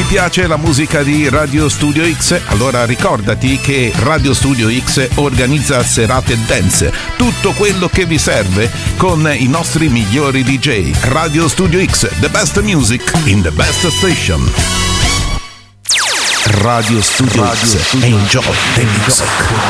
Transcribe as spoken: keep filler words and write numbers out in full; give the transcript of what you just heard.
Ti piace la musica di Radio Studio X? Allora ricordati che Radio Studio X organizza serate dance, tutto quello che vi serve con i nostri migliori D J. Radio Studio X, the best music in the best station. Radio Studio Radio X, Studio. Enjoy the music.